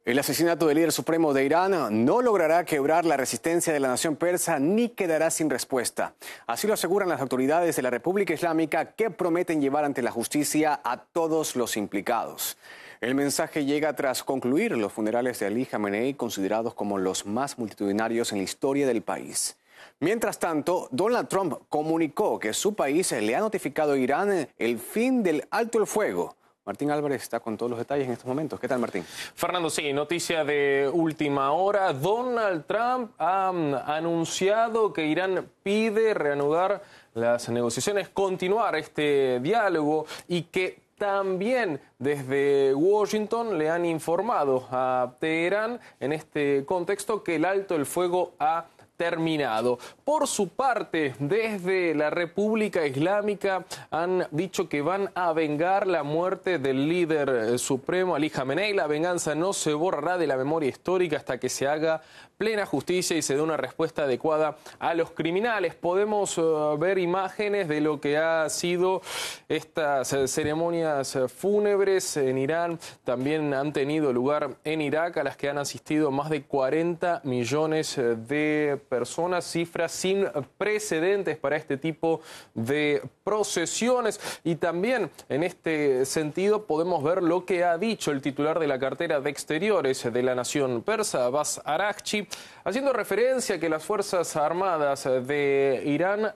El asesinato del líder supremo de Irán no logrará quebrar la resistencia de la nación persa ni quedará sin respuesta. Así lo aseguran las autoridades de la República Islámica, que prometen llevar ante la justicia a todos los implicados. El mensaje llega tras concluir los funerales de Ali Khamenei, considerados como los más multitudinarios en la historia del país. Mientras tanto, Donald Trump comunicó que su país le ha notificado a Irán el fin del alto el fuego. Martín Álvarez está con todos los detalles en estos momentos. ¿Qué tal, Martín? Fernando, sí, noticia de última hora. Donald Trump ha anunciado que Irán pide reanudar las negociaciones, continuar este diálogo, y que también desde Washington le han informado a Teherán en este contexto que el alto el fuego ha terminado. Por su parte, desde la República Islámica han dicho que van a vengar la muerte del líder supremo Ali Khamenei. La venganza no se borrará de la memoria histórica hasta que se haga plena justicia y se dé una respuesta adecuada a los criminales. Podemos ver imágenes de lo que ha sido estas ceremonias fúnebres en Irán. También han tenido lugar en Irak, a las que han asistido más de 40 millones de personas, cifras sin precedentes para este tipo de procesiones. Y también en este sentido podemos ver lo que ha dicho el titular de la cartera de Exteriores de la nación persa, Abbas Araghchi, haciendo referencia a que las Fuerzas Armadas de Irán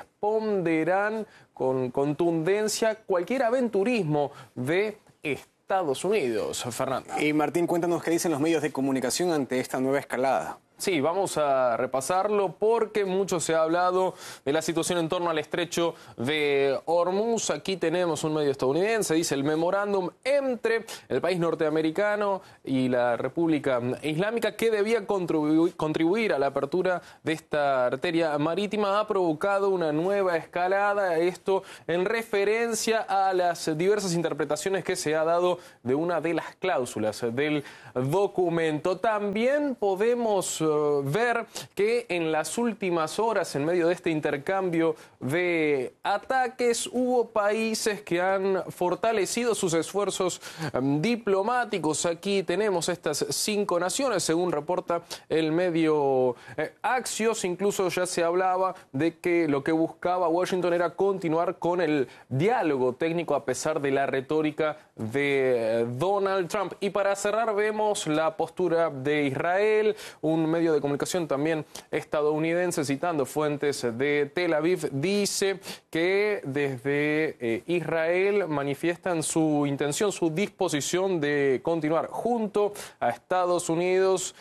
responderán con contundencia cualquier aventurismo de Estados Unidos. Fernando. Y Martín, cuéntanos qué dicen los medios de comunicación ante esta nueva escalada. Sí, vamos a repasarlo porque mucho se ha hablado de la situación en torno al estrecho de Hormuz. Aquí tenemos un medio estadounidense, dice: el memorándum entre el país norteamericano y la República Islámica, que debía contribuir a la apertura de esta arteria marítima, ha provocado una nueva escalada. Esto en referencia a las diversas interpretaciones que se ha dado de una de las cláusulas del documento. También podemos ver que en las últimas horas, en medio de este intercambio de ataques, hubo países que han fortalecido sus esfuerzos diplomáticos. Aquí tenemos estas 5 naciones, según reporta el medio Axios. Incluso ya se hablaba de que lo que buscaba Washington era continuar con el diálogo técnico a pesar de la retórica de Donald Trump. Y para cerrar vemos la postura de Israel. Un medio de comunicación también estadounidense, citando fuentes de Tel Aviv, dice que desde Israel manifiestan su intención, su disposición de continuar junto a Estados Unidos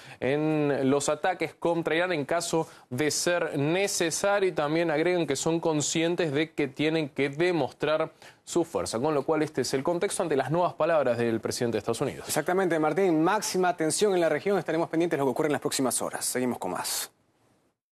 en los ataques contra Irán en caso de ser necesario, y también agregan que son conscientes de que tienen que demostrar su fuerza, con lo cual este es el contexto ante las nuevas palabras del presidente de Estados Unidos. Exactamente, Martín. Máxima atención en la región. Estaremos pendientes de lo que ocurre en las próximas horas. Seguimos con más.